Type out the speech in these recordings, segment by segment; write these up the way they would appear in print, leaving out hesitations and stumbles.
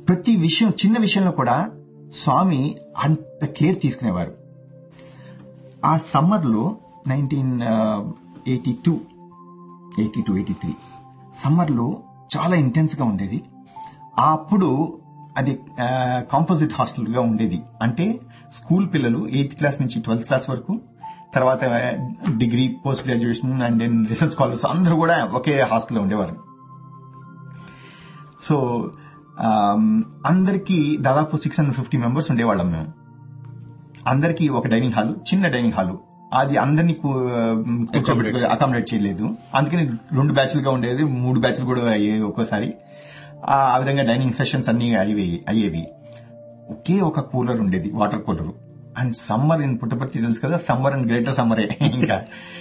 ప్రతి విషయం, చిన్న విషయంలో కూడా స్వామి అంత కేర్ తీసుకునేవారు. ఆ సమ్మర్లో 1982-83 సమ్మర్లో చాలా ఇంటెన్స్ గా ఉండేది. అప్పుడు అది కాంపోజిట్ హాస్టల్ గా ఉండేది. అంటే స్కూల్ పిల్లలు 8th క్లాస్ నుంచి 12th క్లాస్ వరకు, తర్వాత degree, post graduation and then research scholars అందరూ కూడా ఒకే హాస్టల్లో ఉండేవారు. సో అందరికీ దాదాపు 650 మెంబర్స్ ఉండేవాళ్ళం మేము. అందరికీ ఒక డైనింగ్ హాల్, చిన్న డైనింగ్ హాల్. అది అందరినీ కూర్చోబెట్టి అకామిడేట్ చేయలేదు. అందుకని 2 బ్యాచ్లుగా ఉండేది, 3 బ్యాచ్లు కూడా అయ్యేవి ఒక్కోసారి. ఆ విధంగా డైనింగ్ సెషన్స్ అన్ని అయ్యేవి. ఒకే ఒక కూలర్ ఉండేది, water cooler. And summer in Puttaparthi తెలుసు కదా, సమ్మర్ అండ్ గ్రేటర్ సమ్మరే. ఇంకా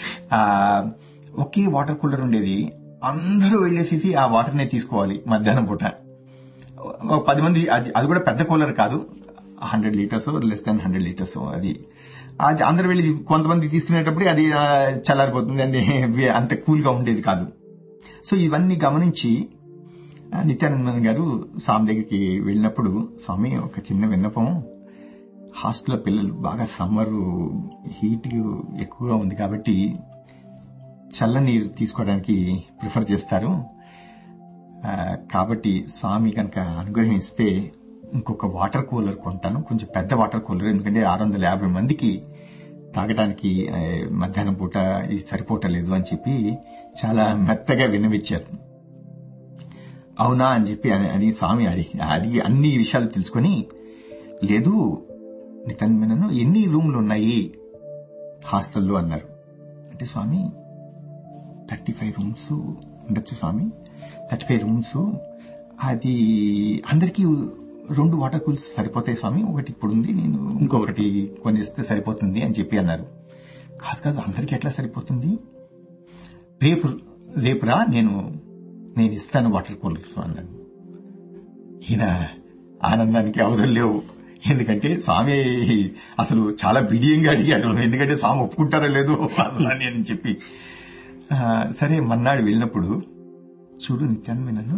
ఒకే వాటర్ కూలర్ ఉండేది. అందరూ వెళ్ళేసి ఆ వాటర్ నే తీసుకోవాలి మధ్యాహ్నం పూట. 10 మంది, అది కూడా పెద్ద కూలర్ కాదు, 100 లీటర్స్, లెస్ దాన్ 100 లీటర్స్. అది అందరు వెళ్ళి కొంతమంది తీసుకునేటప్పుడు అది చల్లారిపోతుంది, అది అంత కూల్ గా ఉండేది కాదు. సో ఇవన్నీ గమనించి నిత్యానందన్ గారు స్వామి దగ్గరికి వెళ్ళినప్పుడు, స్వామి ఒక చిన్న విన్నపం, హాస్టల్లో పిల్లలు బాగా సమ్మర్ హీట్ ఎక్కువగా ఉంది కాబట్టి చల్లనీరు తీసుకోవడానికి ప్రిఫర్ చేస్తారు. కాబట్టి స్వామి కనుక అనుగ్రహిస్తే ఇంకొక వాటర్ కూలర్ కొంటాను, కొంచెం పెద్ద వాటర్ కూలర్, ఎందుకంటే 650 మందికి తాగడానికి మధ్యాహ్నం పూట ఇది సరిపోవటలేదు అని చెప్పి చాలా మెత్తగా విన్నవిచ్చారు. అవునా అని చెప్పి అని స్వామి అడిగి అన్ని విషయాలు తెలుసుకొని, లేదు నితన్మనను ఎన్ని రూమ్లు ఉన్నాయి హాస్టల్లో అన్నారు. అంటే స్వామి 35 రూమ్స్ ఉండొచ్చు స్వామి, 35 రూమ్స్, అది అందరికీ 2 వాటర్ కూల్స్ సరిపోతాయి స్వామి, ఒకటి ఇప్పుడు ఉంది, నేను ఇంకొకటి కొనిస్తే సరిపోతుంది అని చెప్పి అన్నారు. కాదు అందరికీ ఎట్లా సరిపోతుంది, రేపురా నేను ఇస్తాను వాటర్ కూలర్స్ అన్నాను. ఈయన ఆనందానికి అవధులు లేవు. ఎందుకంటే స్వామి అసలు చాలా బిడియంగా అడిగాడు, ఎందుకంటే స్వామి ఒప్పుకుంటారో లేదో అసలు అని చెప్పి. సరే మన్నాడు వెళ్ళినప్పుడు, చూడు నిత్యానందను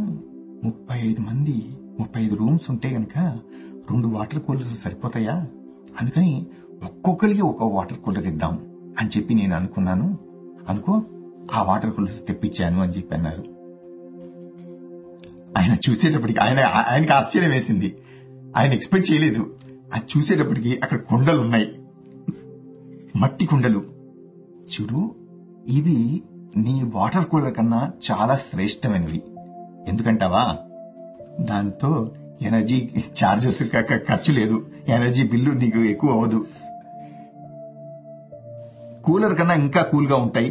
35 రూమ్స్ ఉంటే గనక 2 వాటర్ కూలర్స్ సరిపోతాయా, అందుకని ఒక్కొక్కరికి ఒక వాటర్ కూలర్ ఇద్దాం అని చెప్పి నేను అనుకున్నాను, అనుకో ఆ వాటర్ కూలర్స్ తెప్పించాను అని చెప్పి అన్నారు. ఆయన చూసేటప్పటికి ఆయనకి ఆశ్చర్యం వేసింది. ఆయన ఎక్స్పెక్ట్ చేయలేదు. అది చూసేటప్పటికి అక్కడ కుండలు ఉన్నాయి, మట్టి కుండలు. చూడు ఇవి నీ వాటర్ కూలర్ కన్నా చాలా శ్రేష్టమైనవి. ఎందుకంటావా, దాంతో ఎనర్జీ చార్జెస్ ఖర్చు లేదు, ఎనర్జీ బిల్లు నీకు ఎక్కువ అవ్వదు, కూలర్ కన్నా ఇంకా కూల్ గా ఉంటాయి,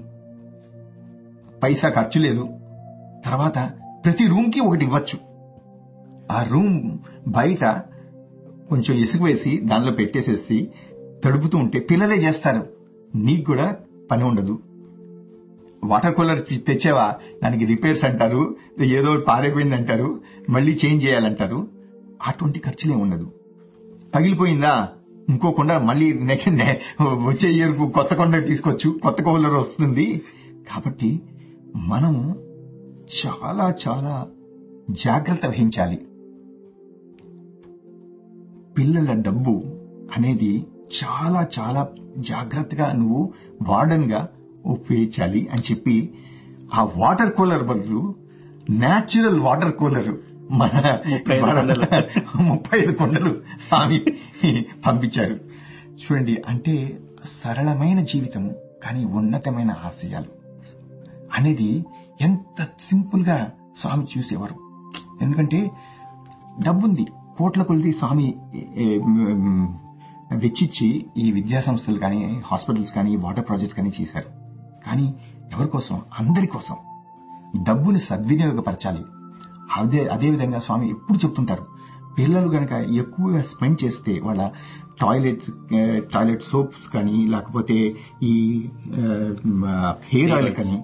పైసా ఖర్చు లేదు. తర్వాత ప్రతి రూమ్ కి ఒకటి ఇవ్వచ్చు. ఆ రూమ్ బయట కొంచెం ఇసుక వేసి దానిలో పెట్టేసేసి తడుపుతూ ఉంటే పిల్లలే చేస్తారు, నీకు కూడా పని ఉండదు. వాటర్ కూలర్ తెచ్చావా, దానికి రిపేర్స్ అంటారు, ఏదో పాడైపోయింది అంటారు, మళ్ళీ చేంజ్ చేయాలంటారు, అటువంటి ఖర్చులే ఉండదు. పగిలిపోయిందా ఇంకో కొండ మళ్ళీ నెక్స్ట్ వచ్చే ఇయర్ కొత్త కొండ తీసుకోవచ్చు, కొత్త కూలర్ వస్తుంది. కాబట్టి మనం చాలా చాలా జాగ్రత్త వహించాలి. పిల్లల డబ్బు అనేది చాలా చాలా జాగ్రత్తగా నువ్వు వార్డెన్ గా ఉపయోగించాలి అని చెప్పి ఆ వాటర్ కూలర్ బదులు న్యాచురల్ వాటర్ కూలర్ మన 35 కొండలు స్వామి పంపించారు. చూడండి, అంటే సరళమైన జీవితం కానీ ఉన్నతమైన ఆశయాలు అనేది ఎంత సింపుల్ గా స్వామి చూసేవారు. ఎందుకంటే డబ్బుంది, కోట్ల కొలిది స్వామి వెచ్చిచ్చి ఈ విద్యా సంస్థలు కానీ, హాస్పిటల్స్ కానీ, వాటర్ ప్రాజెక్ట్స్ కానీ చేశారు. కానీ ఎవరి కోసం? అందరి కోసం. డబ్బుని సద్వినియోగపరచాలి. అదేవిధంగా స్వామి ఎప్పుడు చెప్తుంటారు, పిల్లలు గనక ఎక్కువగా స్పెండ్ చేస్తే వాళ్ళ టాయిలెట్ సోప్స్ కానీ, లేకపోతే ఈ హెయిర్ ఆయిల్ కానీ.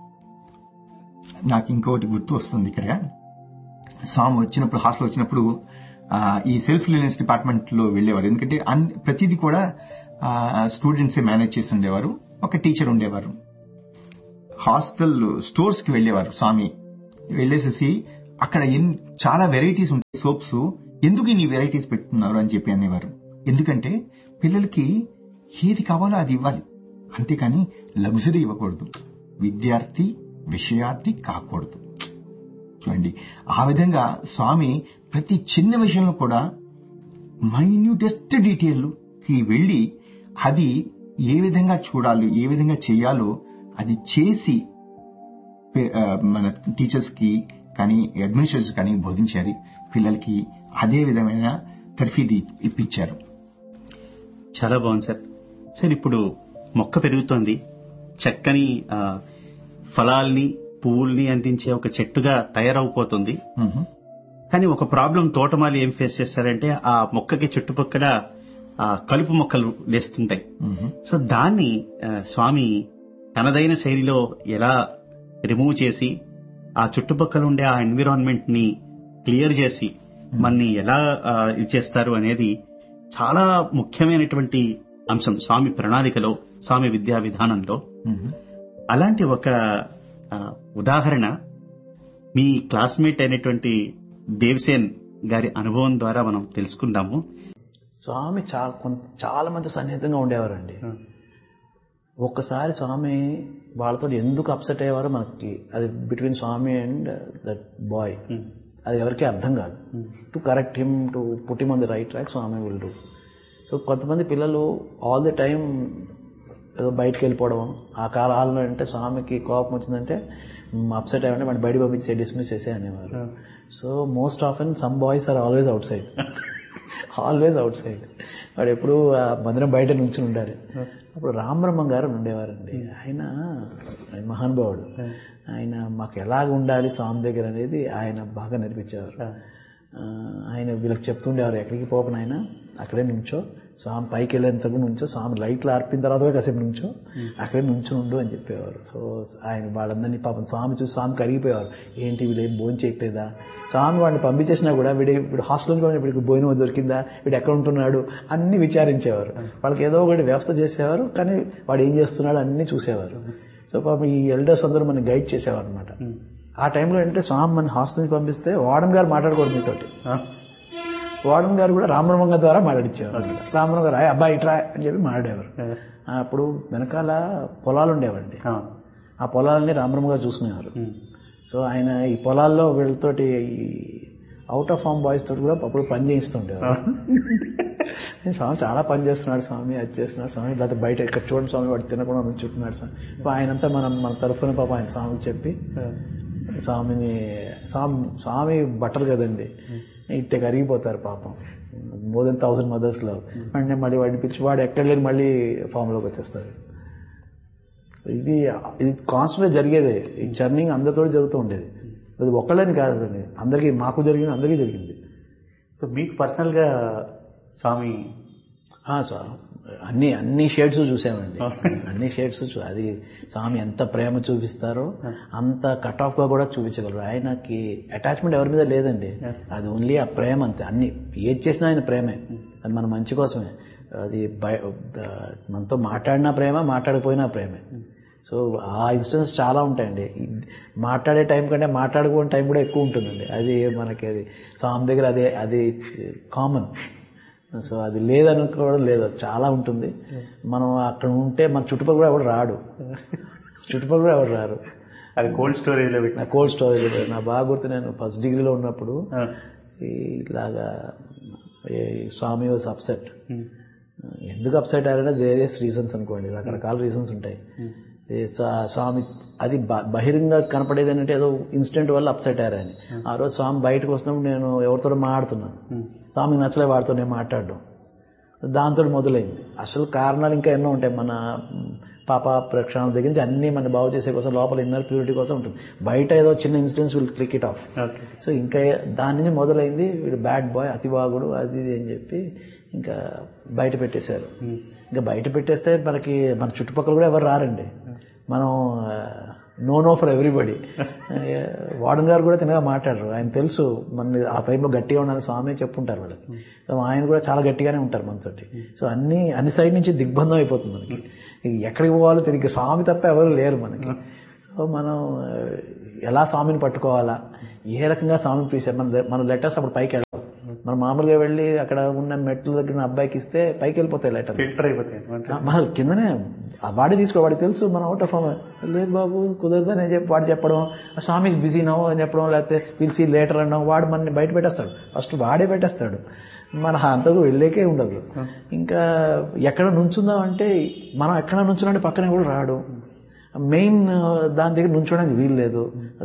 నాకు ఇంకొకటి గుర్తు వస్తుంది ఇక్కడ. స్వామి వచ్చినప్పుడు, హాస్టల్ వచ్చినప్పుడు ఈ సెల్ఫ్ రిలయన్స్ డిపార్ట్మెంట్ లో వెళ్లేవారు. ఎందుకంటే ప్రతిదీ కూడా స్టూడెంట్సే మేనేజ్ చేసి ఉండేవారు, ఒక టీచర్ ఉండేవారు. హాస్టల్ స్టోర్స్ కి వెళ్లేవారు స్వామి. వెళ్లేసేసి అక్కడ చాలా వెరైటీస్ ఉంటాయి సోప్స్, ఎందుకు ఇన్ని వెరైటీస్ పెట్టుతున్నారు అని చెప్పి అనేవారు. ఎందుకంటే పిల్లలకి ఏది కావాలో అది ఇవ్వాలి, అంతేకాని లగ్జరీ ఇవ్వకూడదు. విద్యార్థి విషయార్థి కాకూడదు. చూడండి, ఆ విధంగా స్వామి ప్రతి చిన్న విషయంలో కూడా మైన్యూటెస్ట్ డీటెయిల్కి వెళ్ళి అది ఏ విధంగా చూడాలి, ఏ విధంగా చేయాలో అది చేసి మన టీచర్స్ కి కానీ అడ్మినిస్ట్రేటర్స్ కానీ బోధించారు. పిల్లలకి అదే విధమైన తర్ఫీదు ఇప్పించారు. చాలా బాగుంది సార్. సార్, ఇప్పుడు మొక్క పెరుగుతోంది, చక్కని ఫలాల్ని పువ్వుల్ని అందించే ఒక చెట్టుగా తయారవుపోతుంది. కానీ ఒక ప్రాబ్లం తోటమాలి ఏం ఫేస్ చేస్తారంటే ఆ మొక్కకి చుట్టుపక్కల కలుపు మొక్కలు లేస్తుంటాయి. సో దాన్ని స్వామి తనదైన శైలిలో ఎలా రిమూవ్ చేసి ఆ చుట్టుపక్కల ఉండే ఆ ఎన్విరాన్మెంట్ ని క్లియర్ చేసి మనని ఎలా ఇది చేస్తారు అనేది చాలా ముఖ్యమైనటువంటి అంశం స్వామి ప్రణాళికలో, స్వామి విద్యా విధానంలో. అలాంటి ఒక ఉదాహరణ మీ క్లాస్మేట్ అయినటువంటి దేవసేన్ గారి అనుభవం ద్వారా మనం తెలుసుకుందాము. స్వామి చాలా మంది సన్నిహితంగా ఉండేవారండి. ఒక్కసారి స్వామి వాళ్ళతో ఎందుకు అప్సెట్ అయ్యేవారో మనకి, అది between Swamy and that boy, అది ఎవరికీ అర్థం కాదు. To correct him, to put him on the right track Swamy will do. So కొంతమంది పిల్లలు ఆల్ ది టైం ఏదో బయటకు వెళ్ళిపోవడం, ఆ కాలంలో అంటే స్వామికి కోపం వచ్చిందంటే అప్సెట్ అయ్యంటే వాడిని బయట పంపించే డిస్మిస్ చేసే అనేవారు. So most often some boys are always out side, always out side. వాడు ఎప్పుడు మందిరం బయట నుంచి ఉండాలి. అప్పుడు రామబ్రహ్మం గారు ఉండేవారండి. ఆయన మహానుభావుడు. ఆయన మాకు ఎలాగ ఉండాలి స్వామి దగ్గర అనేది ఆయన బాగా నేర్పించేవారు. ఆయన వీళ్ళకి చెప్తుండేవారు, ఎక్కడికి పోపన ఆయన అక్కడే నుంచో, స్వామి పైకి వెళ్ళేంతకు నుంచో, స్వామి లైట్లు ఆర్పిన తర్వాత కాసేపు నుంచో అక్కడే నుంచో అని చెప్పేవారు. సో ఆయన వాళ్ళందరినీ పాపం స్వామి చూసి స్వామి కరిగిపోయేవారు. ఏంటి వీడు ఏం భోజనం చేయట్లేదా, స్వామి వాడిని పంపించేసినా కూడా వీడు హాస్టల్ నుంచి వీడికి భోజనం దొరికిందా, వీడు ఎక్కడ ఉంటున్నాడు అన్ని విచారించేవారు. వాళ్ళకి ఏదో ఒకటి వ్యవస్థ చేసేవారు, కానీ వాడు ఏం చేస్తున్నాడు అన్ని చూసేవారు. సో పాపం ఈ ఎల్డర్స్ అందరూ మనకి గైడ్ చేసేవారు అనమాట. ఆ టైంలో ఏంటంటే స్వామి మన హాస్టల్ నుంచి పంపిస్తే వార్డెన్ గారు మాట్లాడకూడదు మీతోటి. వార్డెన్ గారు కూడా రామబ్రహ్మ ద్వారా మాట్లాడించేవారు. రామబ్రహ్మ గారు అబ్బాయి ఇట్రా అని చెప్పి మాట్లాడేవారు. అప్పుడు వెనకాల పొలాలు ఉండేవండి, ఆ పొలాలని రామబ్రహ్మ గారు చూసుకునేవారు. సో ఆయన ఈ పొలాల్లో వీళ్ళతోటి అవుట్ ఆఫ్ ఫామ్ బాయ్స్ తోటి కూడా అప్పుడు పని చేయిస్తుండేవారు. స్వామి చాలా పని చేస్తున్నాడు స్వామి, అది చేస్తున్నాడు స్వామి, లేకపోతే బయట ఇక్కడ చూడండి స్వామి వాడు తినకుండా చుట్టున్నాడు స్వామి. ఆయనంతా మన తరఫున పాప ఆయన స్వామికి చెప్పి స్వామి బట్టలు కదండి ఇట్టే కరిగిపోతారు పాపం, మోర్ దెన్ 1000 mothers లో. అంటే మళ్ళీ వాడిని పిలిచి వాడు ఎక్కడ లేని మళ్ళీ ఫామ్ లోకి వచ్చేస్తారు. ఇది కాన్స్టెంట్ జరిగేదే. ఈ జర్నీ అందరితో జరుగుతూ ఉండేది, అది ఒక్కళ్ళని కాదు, అందరికీ, మాకు జరిగింది, అందరికీ జరిగింది. సో మీకు పర్సనల్ గా స్వామి అన్ని షేడ్స్ చూసామండి, అన్ని షేడ్స్. అది స్వామి ఎంత ప్రేమ చూపిస్తారో అంత కట్ ఆఫ్ గా కూడా చూపించగలరు. ఆయనకి అటాచ్మెంట్ ఎవరి మీద లేదండి, అది ఓన్లీ ఆ ప్రేమ అంతే. అన్ని ఏది చేసినా ఆయన ప్రేమే, అది మన మంచి కోసమే. అది మనతో మాట్లాడినా ప్రేమ, మాట్లాడకపోయినా ప్రేమే. సో ఆ ఇన్సిడెన్స్ చాలా ఉంటాయండి. మాట్లాడే టైం కంటే మాట్లాడుకునే టైం కూడా ఎక్కువ ఉంటుందండి. అది మనకి అది స్వామి దగ్గర అది కామన్. సో అది లేదనుకోవడం లేదు, చాలా ఉంటుంది. మనం అక్కడ ఉంటే మన చుట్టుపక్కల కూడా ఎవరు రాడు, అది కోల్డ్ స్టోరేజ్ లో పెట్టిన. కోల్డ్ స్టోరేజ్ నా బాగా గుర్తు, నేను ఫస్ట్ డిగ్రీలో ఉన్నప్పుడు ఇలాగా స్వామి వాజ్ అప్సెట్. ఎందుకు అప్సెట్ అయ్యారంటే వేరియస్ రీజన్స్ అనుకోండి, రకరకాల రీజన్స్ ఉంటాయి. స్వామి అది బహిరంగ కనపడేది ఏంటంటే ఏదో ఇన్సిడెంట్ వల్ల అప్సెట్ అయ్యారని. ఆ రోజు స్వామి బయటకు వస్తున్నప్పుడు నేను ఎవరితో మాట్లాడుతున్నాను, స్వామికి నచ్చలే వాడితో నేను మాట్లాడడం, దాంతో మొదలైంది. అసలు కారణాలు ఇంకా ఎన్నో ఉంటాయి. మన పాప ప్రక్షాళన దగ్గర నుంచి అన్ని మన బాగు చేసే కోసం, లోపల ఇన్నర్ ప్యూరిటీ కోసం ఉంటుంది. బయట ఏదో చిన్న incidents will click it of. So ఇంకా దాని నుంచి మొదలైంది వీడు బ్యాడ్ బాయ్, అతివాగుడు, అది ఇది అని చెప్పి ఇంకా బయట పెట్టేశారు. ఇంకా బయట పెట్టేస్తే మనకి మన చుట్టుపక్కల కూడా ఎవరు రారండి. మనం నో ఫర్ ఎవ్రీబడి. వార్డెన్ గారు కూడా తినగా మాట్లాడరు, ఆయన తెలుసు మన ఆ టైంలో గట్టిగా ఉండాలని స్వామి చెప్పుంటారు వాళ్ళకి. సో ఆయన కూడా చాలా గట్టిగానే ఉంటారు మనతోటి. సో అన్ని సైడ్ నుంచి దిగ్బంధం అయిపోతుంది మనకి, ఎక్కడికి పోవాలో తిరిగి స్వామి తప్ప ఎవరు లేరు మనకి. సో సో మనం ఎలా స్వామిని పట్టుకోవాలా, ఏ రకంగా స్వామిని ప్రీసెంట్ మన లెటర్స్ అప్పుడు పైకి వెళ్ళాం. మనం మామూలుగా వెళ్ళి అక్కడ ఉన్న మెట్ల దగ్గర అబ్బాయికి ఇస్తే పైకి వెళ్ళిపోతాయి లెటర్, ఫిల్టర్ అయిపోతాయి. మన కిందనే వాడి వాడికి తెలుసు మనం అవుట్ ఆఫ్ లేదు బాబు కుదరదని చెప్పి వాడు చెప్పడం, స్వామి ఇస్ బిజీ నో అని చెప్పడం, లేకపోతే విల్ సీ లేటర్ అనడం, వాడు మనని బయట పెట్టేస్తాడు. ఫస్ట్ వాడే పెట్టేస్తాడు, మన అంతకు వెళ్ళేకే ఉండదు. ఇంకా ఎక్కడ నుంచుందాం అంటే మనం ఎక్కడ నుంచున్నాంటే పక్కనే కూడా రాడు. మెయిన్ దాని దగ్గర నుంచోడానికి వీలు లేదు.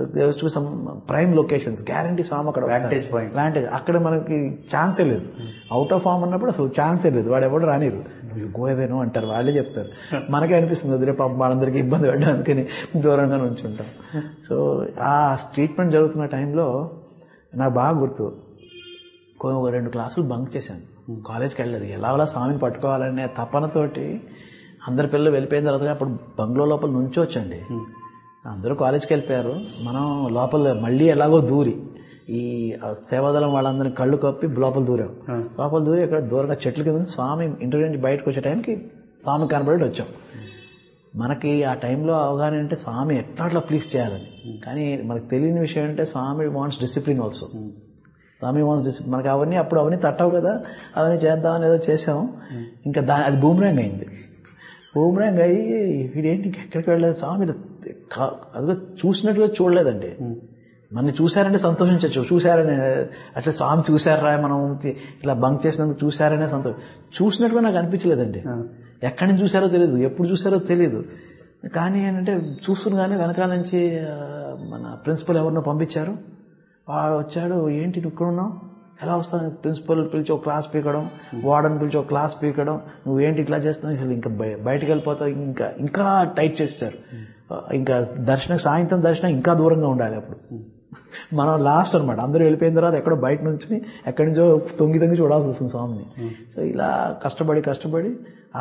ప్రైమ్ లొకేషన్స్ గ్యారంటీ సామ్ అక్కడ వాంటేజ్ అక్కడ మనకి ఛాన్సే లేదు. అవుట్ ఆఫ్ ఫామ్ అన్నప్పుడు అసలు ఛాన్సే లేదు, వాడు ఎవడు రానిరు, గోయేవేనో అంటారు, వాళ్ళే చెప్తారు. మనకే అనిపిస్తుంది వదిలే పాపం వాళ్ళందరికీ ఇబ్బంది పడ్డా అందుకని దూరంగా నుంచుంటాం. సో ఆ ట్రీట్మెంట్ జరుగుతున్న టైంలో నాకు బాగా గుర్తు, ఒక 2 క్లాసులు బంక్ చేశాను, కాలేజ్కి వెళ్ళలేదు. ఎలా స్వామిని పట్టుకోవాలనే తపనతోటి అందరి పిల్లలు వెళ్ళిపోయిన తర్వాత అప్పుడు బంగ్లో లోపల నుంచోవచ్చండి. అందరూ కాలేజ్కి వెళ్ళిపోయారు, మనం లోపల మళ్ళీ ఎలాగో దూరి ఈ సేవాదళం వాళ్ళందరినీ కళ్ళు కప్పి లోపల దూరాం. లోపల దూరి ఇక్కడ దూరంగా చెట్ల కింద స్వామి ఇంటర్వ్యూ నుంచి బయటకు వచ్చే టైంకి స్వామి కనబడి వచ్చాం. మనకి ఆ టైంలో అవగాహన అంటే స్వామి ఎట్లా ప్లీజ్ చేయాలని. కానీ మనకు తెలియని విషయం అంటే స్వామి వాంట్స్ డిసిప్లిన్ ఆల్సో. స్వామి వాంట్స్ డిసిప్లిన్. మనకి అవన్నీ తట్టవు కదా, అవన్నీ చేద్దామని ఏదో చేసాం. ఇంకా అది బూమరాంగ్ అయింది. బూమరాంగ్ అయ్యి వీడేంటి ఎక్కడికి వెళ్ళలేదు, స్వామి అదిగో చూసినట్టుగా చూడలేదండి. మనని చూశారంటే సంతోషించచ్చు, చూశారనే అట్లా స్వామి చూశారా మనం ఇట్లా బంక్ చేసినందుకు చూశారనే సంతోషం. చూసినట్టుగా నాకు అనిపించలేదండి. ఎక్కడి నుంచి చూశారో తెలియదు, ఎప్పుడు చూశారో తెలియదు. కానీ ఏంటంటే చూస్తుండగానే వెనకాల నుంచి మన ప్రిన్సిపల్ ఎవరినో పంపించారు. వాడు వచ్చాడు, ఏంటి నువ్వు ఇక్కడ ఉన్నావు, ఎలా వస్తాను, ప్రిన్సిపల్ పిలిచి ఒక క్లాస్ పీకడం, వార్డెన్ పిలిచి ఒక క్లాస్ పీకడం, నువ్వేంటి ఇట్లా చేస్తున్నావు, అసలు ఇంకా బయటకు వెళ్ళిపోతావు, ఇంకా టైట్ చేస్తారు. ఇంకా సాయంత్రం దర్శనం ఇంకా దూరంగా ఉండాలి. అప్పుడు మనం లాస్ట్ అనమాట, అందరూ వెళ్ళిపోయిన తర్వాత ఎక్కడో బయట నుంచి ఎక్కడి నుంచో తొంగి చూడాల్సి వస్తుంది స్వామిని. సో ఇలా కష్టపడి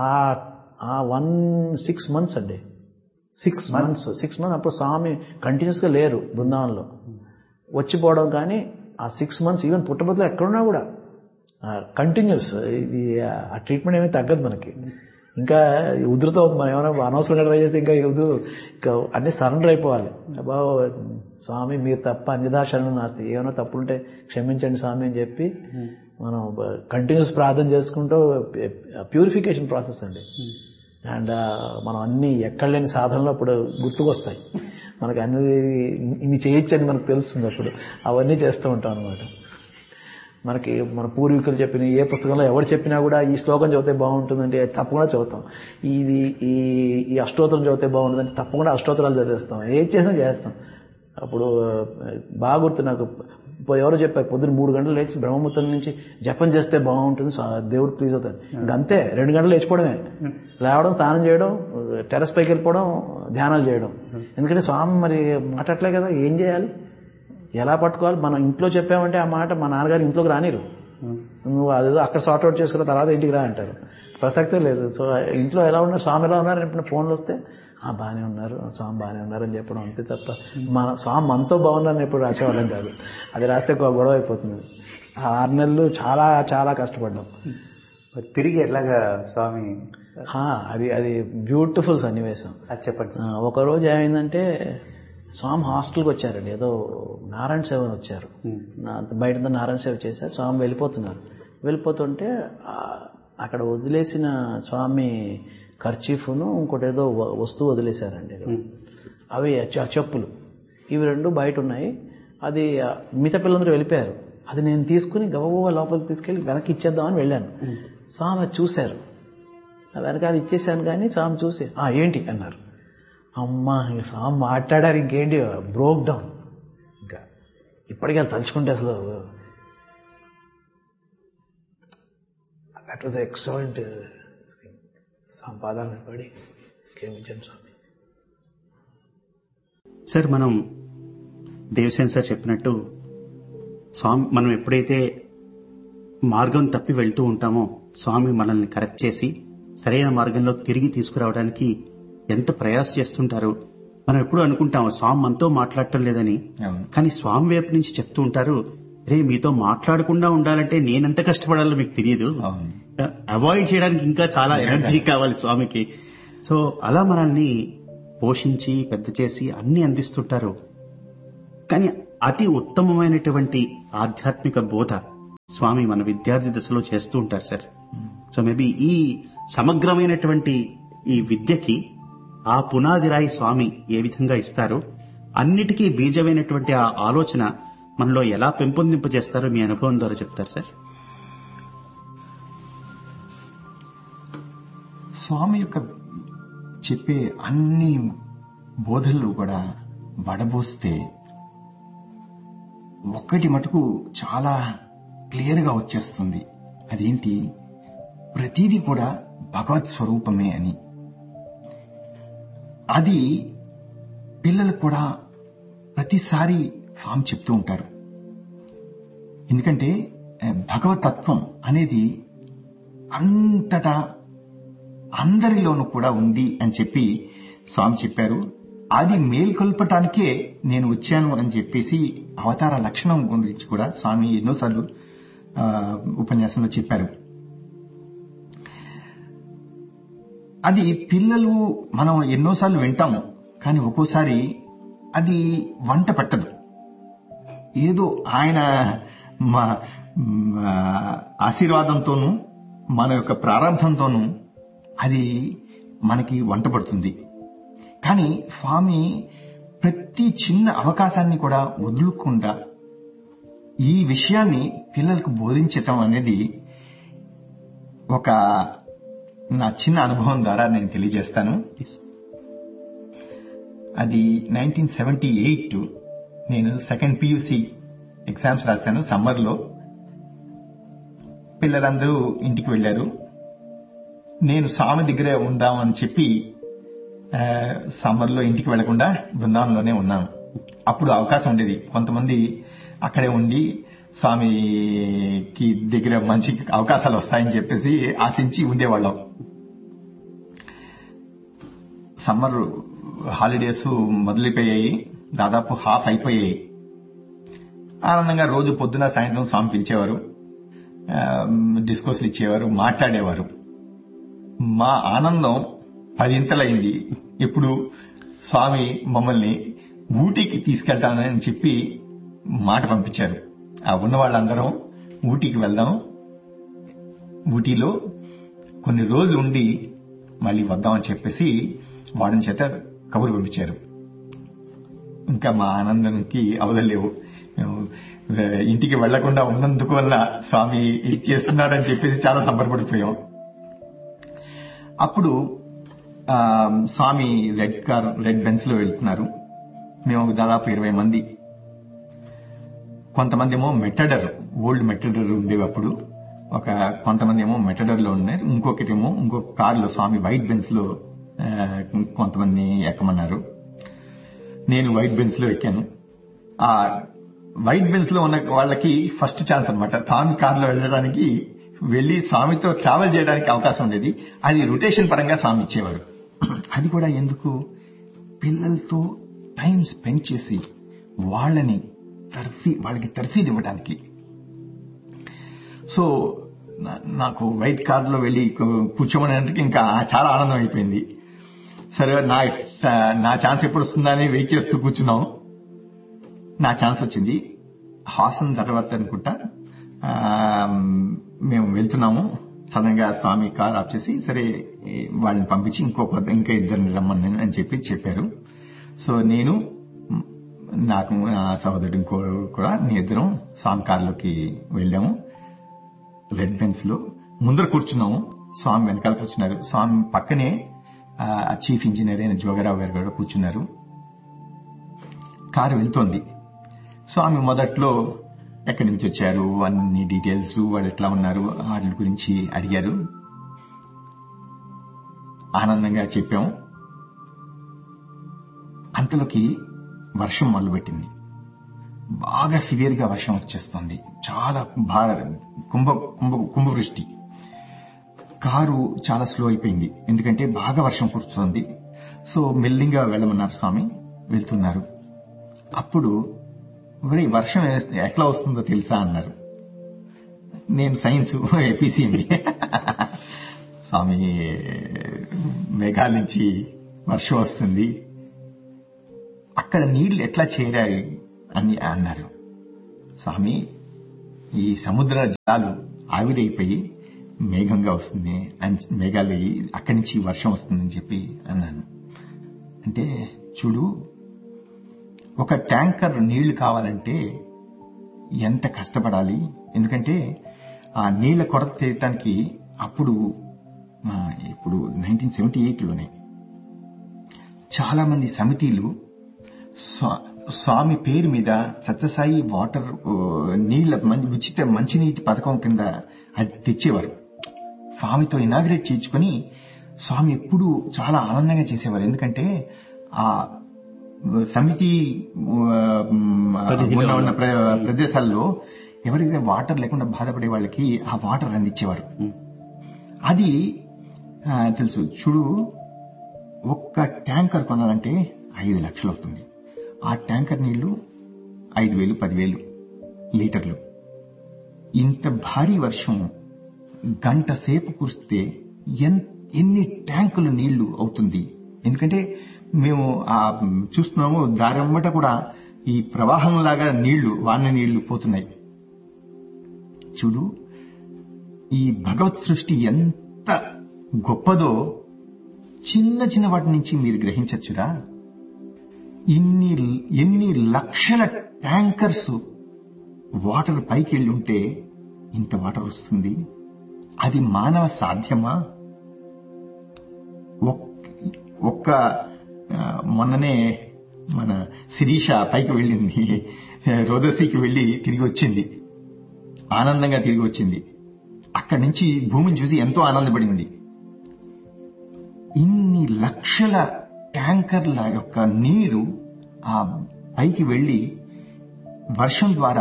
ఆ 6 months అండి, 6 months అప్పుడు స్వామి కంటిన్యూస్ గా లేరు బృందావనంలో, వచ్చిపోవడం. కానీ ఆ 6 months ఈవెన్ పుట్టబతులు ఎక్కడున్నా కూడా కంటిన్యూస్. ఇది ఆ ట్రీట్మెంట్ ఏమీ తగ్గదు మనకి, ఇంకా ఉధృతం అవుతుంది. మనం ఏమైనా అనవసరంగా ట్రై చేస్తే ఇంకా అన్ని సరెండర్ అయిపోవాలి. బాబు స్వామి మీరు తప్ప అన్యదా శరణం నాస్తి, ఏమైనా తప్పులుంటే క్షమించండి స్వామి అని చెప్పి మనం కంటిన్యూస్ ప్రార్థన చేసుకుంటూ ప్యూరిఫికేషన్ ప్రాసెస్ అండి. అండ్ మనం అన్ని ఎక్కడ లేని సాధనలు అప్పుడు గుర్తుకొస్తాయి మనకి, అన్ని ఇన్ని చేయొచ్చు అని మనకు తెలుస్తుంది. అప్పుడు అవన్నీ చేస్తూ ఉంటాం అనమాట. మనకి మన పూర్వీకులు చెప్పిన ఏ పుస్తకంలో ఎవరు చెప్పినా కూడా ఈ శ్లోకం చదివితే బాగుంటుందంటే తప్పకుండా చదువుతాం, ఈ అష్టోత్తరం చదివితే బాగుంటుందంటే తప్పకుండా అష్టోత్తరాలు చదివేస్తాం, ఏది చేసినా చేస్తాం. అప్పుడు బాగా గుర్తు నాకు, ఎవరో చెప్పారు పొద్దున్న 3 గంటలు లేచి బ్రహ్మముహూర్తం నుంచి జపం చేస్తే బాగుంటుంది, దేవుడు ప్లీజ్ అవుతాడు. ఇంకంతే 2 గంటలు లేచిపోవడమే, లేవడం, స్నానం చేయడం, టెర్రస్ పైకి వెళ్ళిపోవడం, ధ్యానాలు చేయడం. ఎందుకంటే స్వామి మరి మాట్లాడలే కదా, ఏం చేయాలి, ఎలా పట్టుకోవాలి. మనం ఇంట్లో చెప్పామంటే ఆ మాట మా నాన్నగారు ఇంట్లోకి రానిరు, నువ్వు అదేదో అక్కడ సార్ట్అవుట్ చేసుకున్న తర్వాత ఇంటికి రా అంటారు, ప్రసక్తే లేదు. సో ఇంట్లో ఎలా ఉన్నారు, స్వామి ఎలా ఉన్నారు అని ఫోన్లు వస్తే బాగానే ఉన్నారు, స్వామి బాగానే ఉన్నారు అని చెప్పడం అంతే తప్ప మన స్వామి మనతో బాగున్నారని ఎప్పుడు రాసేవాళ్ళం కాదు. అది రాస్తే గొడవ అయిపోతుంది. ఆ 6 నెలలు చాలా చాలా కష్టపడ్డాం. తిరిగి ఎలాగా స్వామి అది బ్యూటిఫుల్ సన్నివేశం. అది చెప్పండి. ఒకరోజు ఏమైందంటే స్వామి హాస్టల్కి వచ్చారండి, ఏదో నారాయణ సేవ వచ్చారు, బయట నారాయణ సేవ చేశారు. స్వామి వెళ్ళిపోతుంటే అక్కడ వదిలేసిన స్వామి ఖర్చీఫ్ను ఇంకోటి ఏదో వస్తువు వదిలేశారండి. అవి చెప్పులు, ఇవి 2 బయట ఉన్నాయి. అది మిగతా పిల్లలందరూ వెళ్ళిపోయారు. అది నేను తీసుకుని గబగబా లోపలికి తీసుకెళ్ళి వెనక్కి ఇచ్చేద్దామని వెళ్ళాను. స్వామి అది చూశారు, వెనకాల ఇచ్చేసాను. కానీ స్వామి చూసి ఏంటి అన్నారు. అమ్మా స్వామి మాట్లాడారు, ఇంకేంటి బ్రోక్ డౌన్. ఇంకా ఇప్పటికీ తలుచుకుంటే అసలు దట్ వాజ్ ఎక్సలెంట్. సంపాదన పడి క్షమించండి స్వామి. సార్, మనం దేవసేన సార్ చెప్పినట్టు స్వామి మనం ఎప్పుడైతే మార్గం తప్పి వెళ్తూ ఉంటామో స్వామి మనల్ని కరెక్ట్ చేసి సరైన మార్గంలో తిరిగి తీసుకురావడానికి ఎంత ప్రయాస చేస్తుంటారు. మనం ఎప్పుడు అనుకుంటాం స్వామి మనతో మాట్లాడటం లేదని, కానీ స్వామి వైపు నుంచి చెప్తూ ఉంటారు, రే మీతో మాట్లాడకుండా ఉండాలంటే నేనెంత కష్టపడాలో మీకు తెలియదు, అవాయిడ్ చేయడానికి ఇంకా చాలా ఎనర్జీ కావాలి స్వామికి. సో అలా మనల్ని పోషించి పెద్ద చేసి అన్ని అందిస్తుంటారు. కానీ అతి ఉత్తమమైనటువంటి ఆధ్యాత్మిక బోధ స్వామి మన విద్యార్థి దశలో చేస్తూ ఉంటారు సార్. సో మేబీ ఈ సమగ్రమైనటువంటి ఈ విద్యకి ఆ పునాది రాయి స్వామి ఏ విధంగా ఇస్తారో, అన్నిటికీ బీజమైనటువంటి ఆ ఆలోచన మనలో ఎలా పెంపొందింపజేస్తారో మీ అనుభవం ద్వారా చెప్తారు సార్. స్వామి యొక్క చెప్పే అన్ని బోధనలు కూడా వడబోస్తే ఒక్కటి మటుకు చాలా క్లియర్గా వచ్చేస్తుంది. అదేంటి, ప్రతిదీ కూడా భగవత్ స్వరూపమే అని. అది పిల్లలకు కూడా ప్రతిసారి స్వామి చెప్తూ ఉంటారు. ఎందుకంటే భగవతత్వం అనేది అంతటా అందరిలోనూ కూడా ఉంది అని చెప్పి స్వామి చెప్పారు. అది మేల్కొల్పటానికే నేను వచ్చాను అని చెప్పేసి అవతార లక్షణం గురించి కూడా స్వామి ఎన్నోసార్లు ఉపన్యాసంలో చెప్పారు. అది పిల్లలు మనం ఎన్నోసార్లు వింటాము, కానీ ఒక్కోసారి అది వంట పట్టదు. ఏదో ఆయన ఆశీర్వాదంతోనూ మన యొక్క ప్రారంభంతోనూ అది మనకి వంట పడుతుంది. కానీ స్వామి ప్రతి చిన్న అవకాశాన్ని కూడా వదులుకుండా ఈ విషయాన్ని పిల్లలకు బోధించటం అనేది ఒక నా చిన్న అనుభవం ద్వారా నేను తెలియజేస్తాను. అది 1978 నేను సెకండ్ PUC ఎగ్జామ్స్ రాశాను. సమ్మర్లో పిల్లలందరూ ఇంటికి వెళ్లారు. నేను స్వామి దగ్గరే ఉందామని చెప్పి సమ్మర్లో ఇంటికి వెళ్లకుండా బృందావనంలోనే ఉన్నాను. అప్పుడు అవకాశం ఉండేది, కొంతమంది అక్కడే ఉండి స్వామికి దగ్గర మంచి అవకాశాలు వస్తాయని చెప్పేసి ఆశించి ఉండేవాళ్ళం. సమ్మర్ హాలిడేస్ మొదలైపోయాయి, దాదాపు హాఫ్ అయిపోయాయి. ఆనందంగా రోజు పొద్దున సాయంత్రం స్వామి పిలిచేవారు, డిస్కోస్లు ఇచ్చేవారు, మాట్లాడేవారు. మా ఆనందం 10 ఇంతలైంది. ఇప్పుడు స్వామి మమ్మల్ని ఊటీకి తీసుకెళ్తానని చెప్పి మాట పంపించారు. ఆ ఉన్న వాళ్ళందరం ఊటీకి వెళ్దాం, ఊటీలో కొన్ని రోజులు ఉండి మళ్ళీ వద్దామని చెప్పేసి వాడిని చేత కబురు పంపించారు. ఇంకా మా ఆనందానికి అవదలేవు. ఇంటికి వెళ్లకుండా ఉన్నందుకు వల్ల స్వామి ఇది చేస్తున్నారని చెప్పేసి చాలా సంబరపడిపోయాం. అప్పుడు స్వామి రెడ్ బెన్స్ లో వెళ్తున్నారు. మేము దాదాపు 20 మంది. కొంతమంది ఏమో మెటడర్, ఓల్డ్ మెటడర్ ఉండేవి అప్పుడు. కొంతమంది ఏమో మెటడర్ లో ఉన్నారు, ఇంకొకటేమో ఇంకొక కారులో స్వామి వైట్ బెన్స్ లో కొంతమంది ఎక్కమన్నారు. నేను వైట్ బెన్స్ లో ఎక్కాను. ఆ వైట్ బెన్స్ లో ఉన్న వాళ్ళకి ఫస్ట్ ఛాన్స్ అనమాట. స్వామి కారులో వెళ్ళడానికి, వెళ్లి స్వామితో ట్రావెల్ చేయడానికి అవకాశం ఉండేది. అది రొటేషన్ పరంగా స్వామి ఇచ్చేవారు. అది కూడా ఎందుకు, పిల్లలతో టైం స్పెండ్ చేసి వాళ్ళకి తర్ఫీదు ఇవ్వడానికి. సో నాకు వైట్ కార్లో వెళ్లి కూర్చోమనేందుకు ఇంకా చాలా ఆనందం అయిపోయింది. సరే నా ఛాన్స్ ఎప్పుడు వస్తుందా అని వెయిట్ చేస్తూ కూర్చున్నాం. నా ఛాన్స్ వచ్చింది. హాసన్ తర్వాత అనుకుంటా మేము వెళ్తున్నాము. సడన్ గా స్వామి కార్ ఆఫ్ చేసి సరే వాళ్ళని పంపించి ఇంకా ఇద్దరిని రమ్మని అని చెప్పారు. సో నేను, నాకు నా సహోదరుడు కూడా మీ ఇద్దరం స్వామి కార్లోకి వెళ్ళాము. రెడ్ బెన్స్ లో ముందర కూర్చున్నాము, స్వామి వెనకాల కూర్చున్నారు. స్వామి పక్కనే చీఫ్ ఇంజనీర్ అయిన జోగరావు గారు కూడా కూర్చున్నారు. కారు వెళ్తోంది. స్వామి మొదట్లో ఎక్కడి నుంచి వచ్చారు అన్ని డీటెయిల్స్, వాళ్ళు ఎట్లా ఉన్నారు వాటి గురించి అడిగారు. ఆనందంగా చెప్పాము. అంతలోకి వర్షం మొదలుపెట్టింది. బాగా సివియర్ గా వర్షం వచ్చేస్తుంది. చాలా కుంభవృష్టి. కారు చాలా స్లో అయిపోయింది, ఎందుకంటే బాగా వర్షం కురుస్తోంది. సో మెల్లిగా వెళ్ళమన్నారు స్వామి. వెళ్తున్నారు. అప్పుడు వర్షం ఎట్లా వస్తుందో తెలుసా అన్నారు. నేను సైన్స్ ఎపిసిఎంబి. స్వామి మేఘాల నుంచి వర్షం వస్తుంది అక్కడ నీళ్లు ఎట్లా చేరాయి అని అన్నారు. స్వామి, ఈ సముద్ర జలాలు ఆవిరైపోయి మేఘంగా వస్తుంది, మేఘాలు అక్కడి నుంచి వర్షం వస్తుందని చెప్పి అన్నాను. అంటే చూడు, ఒక ట్యాంకర్ నీళ్లు కావాలంటే ఎంత కష్టపడాలి. ఎందుకంటే ఆ నీళ్ల కొరత తీయటానికి ఇప్పుడు 1978లోనే చాలా మంది సమితిలు స్వామి పేరు మీద సత్యసాయి వాటర్ నీళ్ల ఉచిత మంచినీటి పథకం కింద అది తెచ్చేవారు. స్వామితో ఇనాగ్రేట్ చేయించుకొని స్వామి ఎప్పుడు చాలా ఆనందంగా చేసేవారు. ఎందుకంటే ఆ సమితి ఉన్న ప్రదేశాల్లో ఎవరైతే వాటర్ లేకుండా బాధపడే వాళ్ళకి ఆ వాటర్ అందించేవారు. అది తెలుసు. చూడు, ఒక్క ట్యాంకర్ కొనాలంటే 5 లక్షలు అవుతుంది. ఆ ట్యాంకర్ నీళ్లు 5,000, 10,000 లీటర్లు. ఇంత భారీ వర్షం గంట సేపు కురిస్తే ఎన్ని ట్యాంకుల నీళ్లు అవుతుంది. ఎందుకంటే మేము చూస్తున్నాము, దారెమ్మట కూడా ఈ ప్రవాహంలాగా వాన నీళ్లు పోతున్నాయి. చూడు, ఈ భగవత్ సృష్టి ఎంత గొప్పదో చిన్న చిన్న వాటి నుంచి మీరు గ్రహించచ్చురా. ఎన్ని లక్షల ట్యాంకర్స్ వాటర్ పైకి వెళ్ళి ఉంటే ఇంత వాటర్ వస్తుంది. అది మానవ సాధ్యమా? మొన్ననే మన శిరీష పైకి వెళ్ళింది, రోదసీకి వెళ్లి తిరిగి వచ్చింది, ఆనందంగా తిరిగి వచ్చింది. అక్కడి నుంచి భూమిని చూసి ఎంతో ఆనందపడింది. ఇన్ని లక్షల ట్యాంకర్ల యొక్క నీరు ఆ పైకి వెళ్లి వర్షం ద్వారా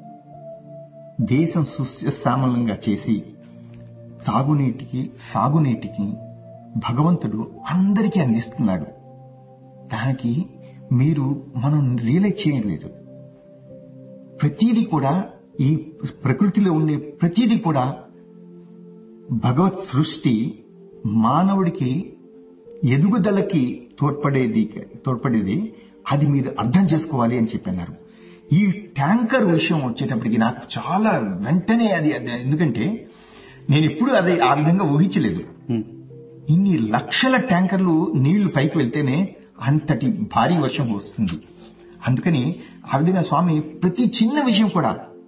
దేశం సుశ్యశ్యామలంగా చేసి తాగునీటికి సాగునీటికి భగవంతుడు అందరికీ అందిస్తున్నాడు. దానికి మనం రియలైజ్ చేయలేదు. ప్రతిదీ కూడా, ఈ ప్రకృతిలో ఉండే ప్రతిదీ కూడా భగవత్ సృష్టి మానవుడికి ఎదుగుదలకి తోడ్పడేది. అది మీరు అర్థం చేసుకోవాలి అని చెప్పన్నారు. ఈ ట్యాంకర్ విషయం వచ్చేటప్పటికి నాకు చాలా వెంటనే అది ఎందుకంటే నేను ఎప్పుడు అది ఆ విధంగా ఊహించలేదు. ఇన్ని లక్షల ట్యాంకర్లు నీళ్లు పైకి వెళ్తేనే అంతటి భారీ వర్షం వస్తుంది. అందుకని ఆ విధంగా స్వామి ప్రతి చిన్న విషయం కూడా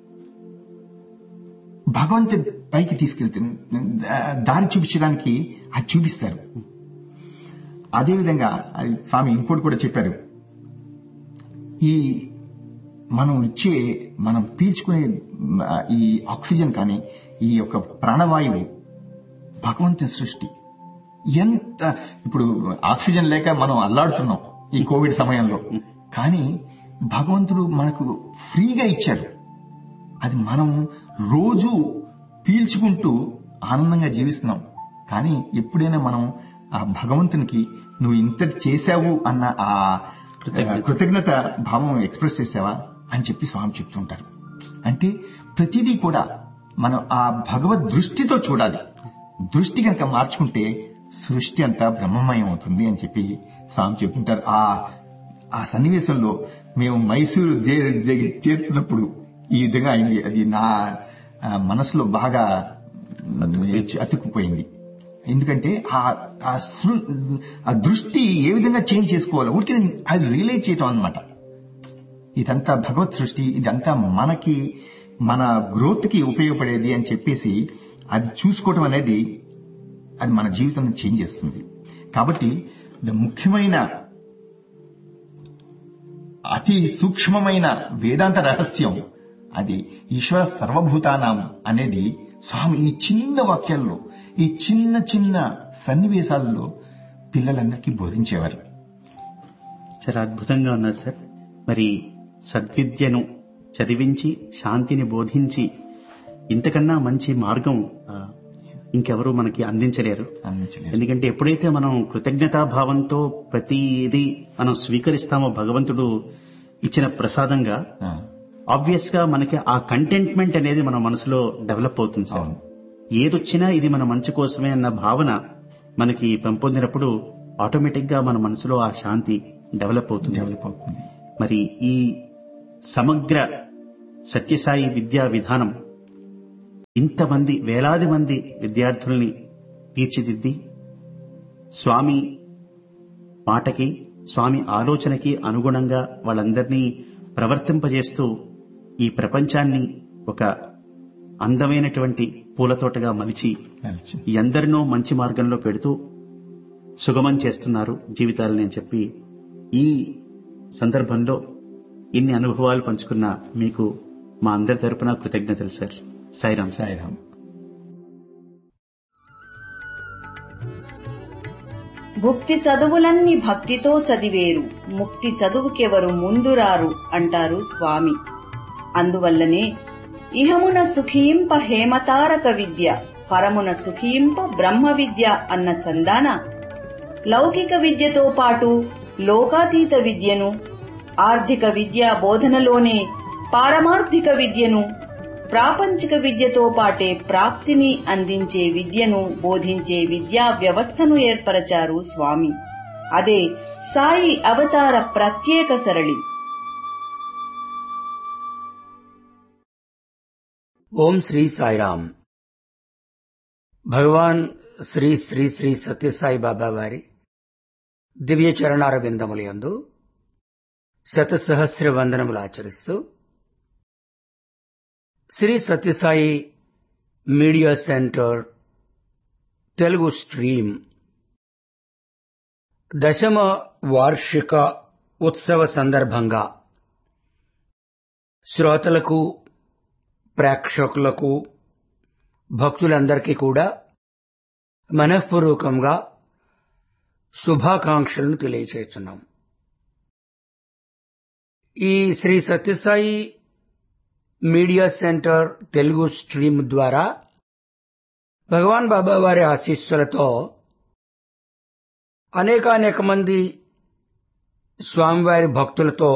భగవంతుడి పైకి తీసుకెళ్తే దారి చూపించడానికి అది చూపిస్తారు. అదేవిధంగా స్వామి ఇంకోటి కూడా చెప్పారు. మనం పీల్చుకునే ఈ ఆక్సిజన్ కానీ ఈ యొక్క ప్రాణవాయువు భగవంతుని సృష్టి. ఇప్పుడు ఆక్సిజన్ లేక మనం అల్లాడుతున్నాం ఈ కోవిడ్ సమయంలో, కానీ భగవంతుడు మనకు ఫ్రీగా ఇచ్చాడు. అది మనం రోజు పీల్చుకుంటూ ఆనందంగా జీవిస్తున్నాం. కానీ ఎప్పుడైనా మనం ఆ భగవంతునికి నువ్వు ఇంతటి చేశావు అన్న ఆ కృతజ్ఞత భావం ఎక్స్ప్రెస్ చేసావా అని చెప్పి స్వామి చెప్తుంటారు. అంటే ప్రతిదీ కూడా మనం ఆ భగవద్ దృష్టితో చూడాలి. దృష్టి కనుక మార్చుకుంటే సృష్టి అంతా బ్రహ్మమయం అవుతుంది అని చెప్పి స్వామి చెప్తుంటారు. ఆ సన్నివేశంలో మేము మైసూరు చేరుతున్నప్పుడు ఈ విధంగా అయింది. అది నా మనసులో బాగా అతుక్కుపోయింది. ఎందుకంటే ఆ దృష్టి ఏ విధంగా చేంజ్ చేసుకోవాలో ఊరికి అది రియలైజ్ చేయటం అన్నమాట. ఇదంతా భగవత్ సృష్టి, ఇదంతా మన గ్రోత్ కి ఉపయోగపడేది అని చెప్పేసి అది చూసుకోవటం అనేది అది మన జీవితాన్ని చేంజ్ చేస్తుంది. కాబట్టి ముఖ్యమైన అతి సూక్ష్మమైన వేదాంత రహస్యం అది ఈశ్వర సర్వభూతానాం అనేది స్వామి ఈ చిన్న వాక్యాల్లో, ఈ చిన్న చిన్న సన్నివేశాలలో పిల్లలందరికీ బోధించేవారు. చాలా అద్భుతంగా ఉన్నారు సార్. మరి సద్విద్యను చదివించి శాంతిని బోధించి ఇంతకన్నా మంచి మార్గం ఇంకెవరూ మనకి అందించలేరు. ఎందుకంటే ఎప్పుడైతే మనం కృతజ్ఞతాభావంతో ప్రతిదీ మనం స్వీకరిస్తామో భగవంతుడు ఇచ్చిన ప్రసాదంగా, ఆబ్వియస్ గా మనకి ఆ కంటెంట్మెంట్ అనేది మన మనసులో డెవలప్ అవుతుంది సార్. ఏదొచ్చినా ఇది మన మంచి కోసమే అన్న భావన మనకి పెంపొందినప్పుడు ఆటోమేటిక్ గా మన మనసులో ఆ శాంతి డెవలప్ అవుతుంది. మరి ఈ సమగ్ర సత్యసాయి విద్యా విధానం ఇంతమంది వేలాది మంది విద్యార్థుల్ని తీర్చిదిద్ది స్వామి మాటకి, స్వామి ఆలోచనకి అనుగుణంగా వాళ్ళందరినీ ప్రవర్తింపజేస్తూ ఈ ప్రపంచాన్ని ఒక అందమైనటువంటి పూలతోటగా మలిచి ఎందరినో మంచి మార్గంలో పెడుతూ సుగమం చేస్తున్నారు జీవితాలని అని చెప్పి ఈ సందర్భంలో ఇన్ని అనుభవాలు పంచుకున్న మీకు మా అందరి తరపున కృతజ్ఞతలు సార్. సాయిరాం. సాయిరాం. భుక్తి చదువులన్నీ భక్తితో చదివేరు, ముక్తి చదువుకెవరు ముందురారు అంటారు స్వామి. అందువల్లనే ఇహమున సుఖింప హేమతారక విద్య, పరమున సుఖింప బ్రహ్మ విద్య అన్న చందాన లౌకిక విద్యతో పాటు లోకాతీత విద్యను, ఆర్థిక విద్యా బోధనలోనే పారమార్థిక విద్యను, ప్రాపంచిక విద్యతో పాటే ప్రాప్తిని అందించే విద్యను బోధించే విద్యా వ్యవస్థను ఏర్పరచారు స్వామి. అదే సాయి అవతార ప్రత్యేక సరళి. ఓం శ్రీ సాయిరామ్. భగవాన్ శ్రీ శ్రీ శ్రీ సత్యసాయి బాబా వారి దివ్య చరణార బిందములందు శతసహస్ర వందనములు ఆచరిస్తూ Shri Sathya Sai media centre Telugu stream 10వ వార్షిక ఉత్సవ సందర్భంగా శ్రోతలకు, ప్రేక్షకులకు, భక్తులందరికీ కూడా మనఃపూర్వకంగా శుభాకాంక్షలను తెలియచేస్తున్నాం. ఈ Shri Sathya Sai media centre Telugu stream ద్వారా భగవాన్ బాబా వారి ఆశీస్సులతో అనేక మంది స్వామివారి భక్తులతో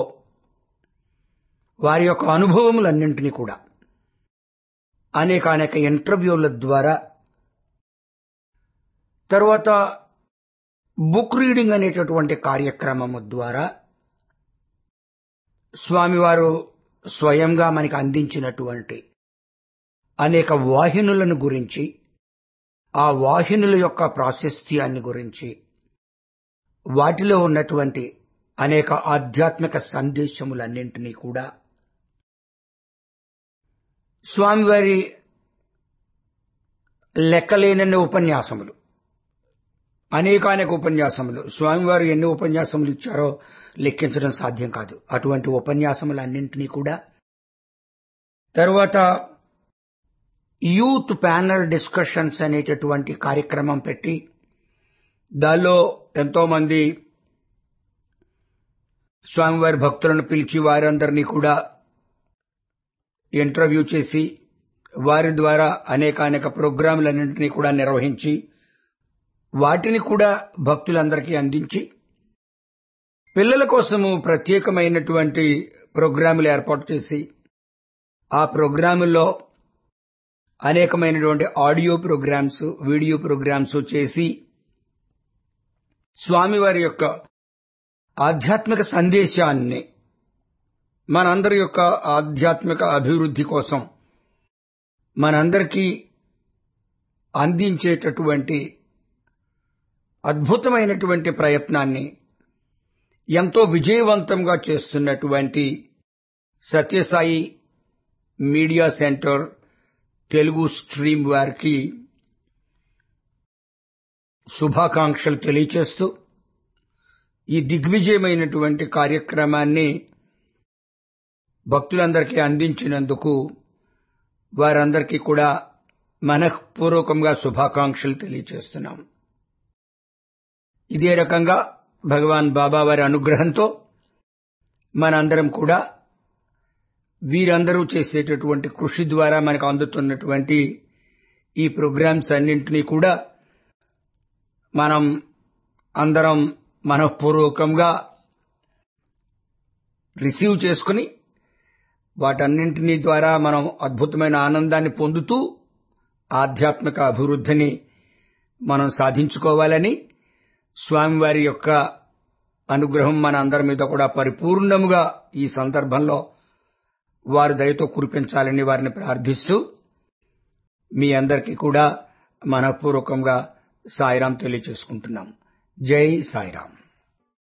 వారి యొక్క అనుభవములన్నింటినీ కూడా అనేక ఇంటర్వ్యూల ద్వారా, తర్వాత బుక్ రీడింగ్ అనేటటువంటి కార్యక్రమము ద్వారా స్వామివారు స్వయంగా మనకి అందించినటువంటి అనేక వాహినులను గురించి, ఆ వాహినుల యొక్క ప్రాశస్త్యాన్ని గురించి, వాటిలో ఉన్నటువంటి అనేక ఆధ్యాత్మిక సందేశములన్నింటినీ కూడా స్వామివారి లెక్కలేనన్ని ఉపన్యాసములు, అనేక ఉపన్యాసములు, స్వామివారు ఎన్ని ఉపన్యాసములు ఇచ్చారో లెక్కించడం సాధ్యం కాదు. అటువంటి ఉపన్యాసములన్నింటినీ కూడా, తర్వాత యూత్ ప్యానల్ డిస్కషన్స్ అనేటటువంటి కార్యక్రమం పెట్టి దానిలో ఎంతో మంది స్వామివారి భక్తులను పిలిచి వారందరినీ కూడా ఇంటర్వ్యూ చేసి వారి ద్వారా అనేక ప్రోగ్రాములన్నింటినీ కూడా నిర్వహించి వాటిని కూడా భక్తులందరికీ అందించి పిల్లల కోసము ప్రత్యేకమైనటువంటి ప్రోగ్రాములు ఏర్పాటు చేసి ఆ ప్రోగ్రాముల్లో అనేకమైనటువంటి ఆడియో ప్రోగ్రామ్స్, వీడియో ప్రోగ్రామ్స్ చేసి స్వామివారి యొక్క ఆధ్యాత్మిక సందేశాన్ని, మనందరి యొక్క ఆధ్యాత్మిక అభివృద్ధి కోసం మనందరికీ అందించేటటువంటి అద్భుతమైనటువంటి ప్రయత్నాన్ని ఎంతో విజయవంతంగా చేస్తున్నటువంటి Sathya Sai media centre Telugu stream వారికి శుభాకాంక్షలు తెలియచేస్తూ ఈ దిగ్విజయమైనటువంటి కార్యక్రమాన్ని భక్తులందరికీ అందించినందుకు వారందరికీ కూడా మనఃపూర్వకంగా శుభాకాంక్షలు తెలియచేస్తున్నాం. ఇదే రకంగా భగవాన్ బాబా వారి అనుగ్రహంతో మనందరం కూడా వీరందరూ చేసేటటువంటి కృషి ద్వారా మనకు అందుతున్నటువంటి ఈ ప్రోగ్రామ్స్ అన్నింటినీ కూడా మనం అందరం మనఃపూర్వకంగా రిసీవ్ చేసుకుని వాటన్నింటినీ ద్వారా మనం అద్భుతమైన ఆనందాన్ని పొందుతూ ఆధ్యాత్మిక అభివృద్ధిని మనం సాధించుకోవాలని స్వామివారి యొక్క అనుగ్రహం మన అందరి మీద కూడా పరిపూర్ణముగా ఈ సందర్భంలో వారి దయతో కురిపించాలని వారిని ప్రార్థిస్తూ మీ అందరికీ కూడా మనపూర్వకంగా సాయిరాం తెలియచేసుకుంటున్నాం. జై సాయిరాం.